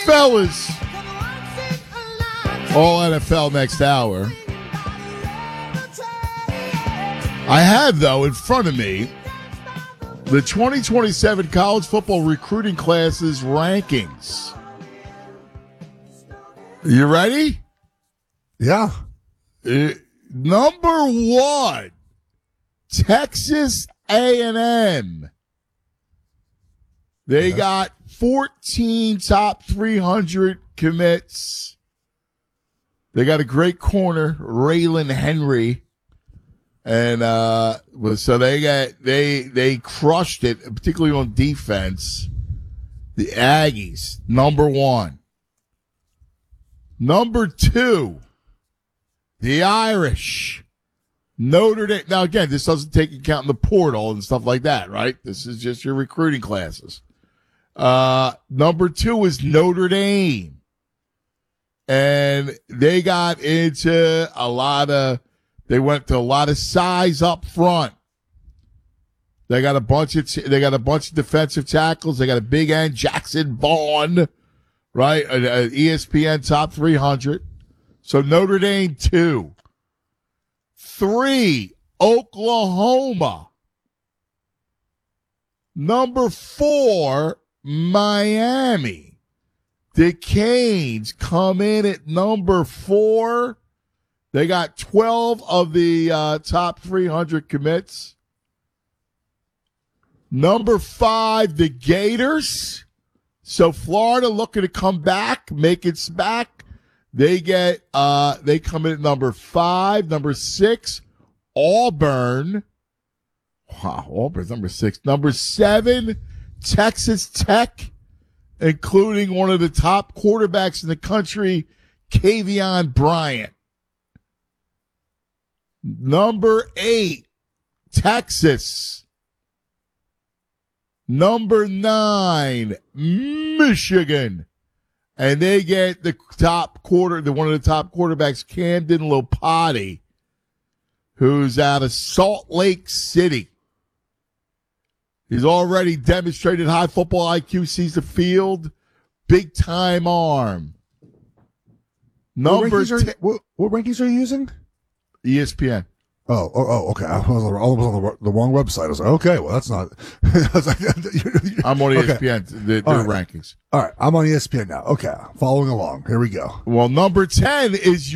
fellas. All NFL next hour. I have, though, in front of me, the 2027 college football recruiting classes rankings. You ready? Yeah. Number 1, Texas A&M. They got 14 top 300 commits. They got a great corner, Raylan Henry. And so they crushed it, particularly on defense. The Aggies, number 1. Number 2, the Irish. Notre Dame. Now, again, this doesn't take account in the portal and stuff like that, right? This is just your recruiting classes. Number 2 is Notre Dame. And they got into they went to a lot of size up front. They got a bunch of defensive tackles. They got a big end, Jackson Vaughn, right? An ESPN top 300. So Notre Dame 2. 3, Oklahoma. Number 4, Miami. The Canes come in at number 4. They got 12 of the top 300 commits. Number 5, the Gators. So Florida looking to come back, make its back. They come in at number 5. Number 6, Auburn. Wow, Auburn's number 6. Number 7, Texas Tech, including one of the top quarterbacks in the country, Kavion Bryant. Number 8, Texas. Number 9, Michigan. And they get one of the top quarterbacks, Camden Lopati, who's out of Salt Lake City. He's already demonstrated high football IQ, sees the field, big time arm. What rankings are you using? ESPN. Oh, okay. I was on the wrong website. I was like, okay, well, that's not. I'm on ESPN, their rankings. All right, I'm on ESPN now. Okay, following along. Here we go. Well, number 10 is